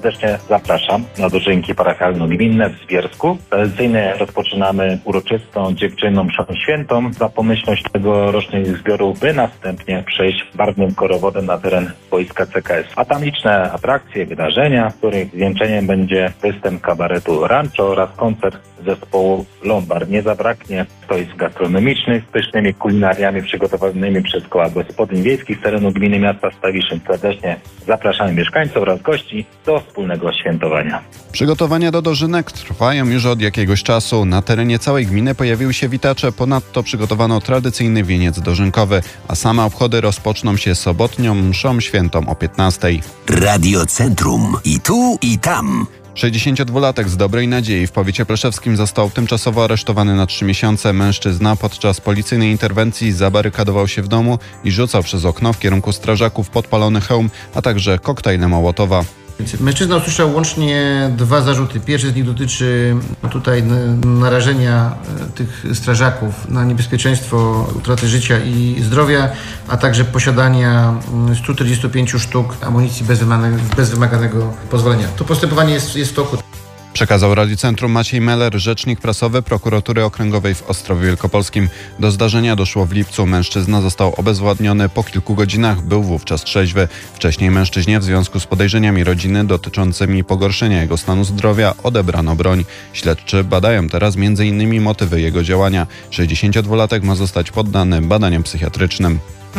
serdecznie zapraszam na dożynki parafialno-gminne w Zbiersku. Tradycyjnie rozpoczynamy uroczystą dziękczynną mszą świętą za pomyślność tegorocznych zbiorów, by następnie przejść barwnym korowodem na teren wojska CKS. A tam liczne atrakcje, wydarzenia, w których zwieńczeniem będzie występ kabaretu Rancho oraz koncert zespołu Lombard. Nie zabraknie stoisk gastronomicznych z pysznymi kulinariami przygotowanymi przez koła gospodyń wiejskich z terenu gminy miasta Stawiszyn. Serdecznie zapraszamy mieszkańców oraz gości do wspólnego świętowania. Przygotowania do dożynek trwają już od jakiegoś czasu. Na terenie całej gminy pojawiły się witacze, ponadto przygotowano tradycyjny wieniec dożynkowy, a same obchody rozpoczną się sobotnią mszą świętą o 15:00. Radio Centrum. I tu, i tam. 62-latek z Dobrej Nadziei w powiecie pleszewskim został tymczasowo aresztowany na 3 miesiące. Mężczyzna podczas policyjnej interwencji zabarykadował się w domu i rzucał przez okno w kierunku strażaków podpalony hełm, a także koktajle Mołotowa. Mężczyzna usłyszał łącznie 2 zarzuty. Pierwszy z nich dotyczy tutaj narażenia tych strażaków na niebezpieczeństwo utraty życia i zdrowia, a także posiadania 145 sztuk amunicji bez wymaganego pozwolenia. To postępowanie jest w toku. Przekazał Radiu Centrum Maciej Meller, rzecznik prasowy Prokuratury Okręgowej w Ostrowie Wielkopolskim. Do zdarzenia doszło w lipcu. Mężczyzna został obezwładniony. Po kilku godzinach był wówczas trzeźwy. Wcześniej mężczyźnie w związku z podejrzeniami rodziny dotyczącymi pogorszenia jego stanu zdrowia odebrano broń. Śledczy badają teraz m.in. motywy jego działania. 62-latek ma zostać poddany badaniom psychiatrycznym.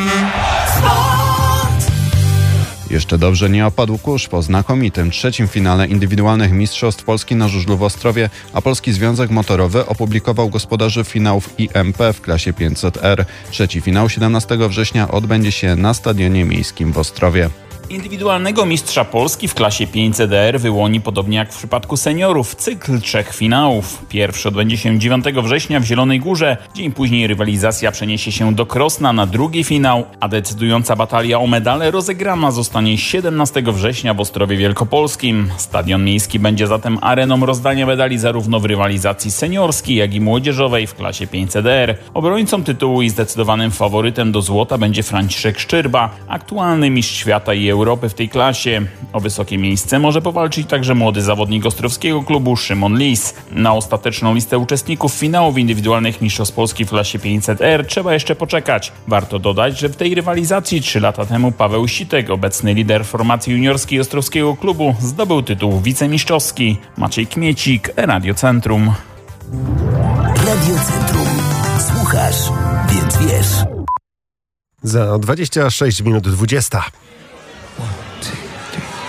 Jeszcze dobrze nie opadł kurz po znakomitym 3. finale indywidualnych Mistrzostw Polski na żużlu w Ostrowie, a Polski Związek Motorowy opublikował gospodarzy finałów IMP w klasie 500R. 3. finał 17 września odbędzie się na Stadionie Miejskim w Ostrowie. Indywidualnego mistrza Polski w klasie 500R wyłoni, podobnie jak w przypadku seniorów, cykl 3 finałów. Pierwszy odbędzie się 9 września w Zielonej Górze. Dzień później rywalizacja przeniesie się do Krosna na drugi finał, a decydująca batalia o medale rozegrana zostanie 17 września w Ostrowie Wielkopolskim. Stadion Miejski będzie zatem areną rozdania medali zarówno w rywalizacji seniorskiej, jak i młodzieżowej w klasie 500R. Obrońcą tytułu i zdecydowanym faworytem do złota będzie Franciszek Szczyrba, aktualny mistrz świata i Europy w tej klasie. O wysokie miejsce może powalczyć także młody zawodnik ostrowskiego klubu Szymon Lis. Na ostateczną listę uczestników finałów indywidualnych Mistrzostw Polski w klasie 500R trzeba jeszcze poczekać. Warto dodać, że w tej rywalizacji 3 lata temu Paweł Sitek, obecny lider formacji juniorskiej ostrowskiego klubu, zdobył tytuł wicemistrzowski. Maciej Kmiecik, Radio Centrum. Radio Centrum. Słuchasz, więc wiesz. Za 26 minut 20.